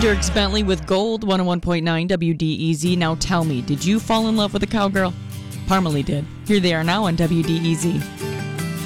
Dierks Bentley with Gold, 101.9 WDEZ. Now tell me, did you fall in love with a cowgirl? Parmalee did. Here they are now on WDEZ.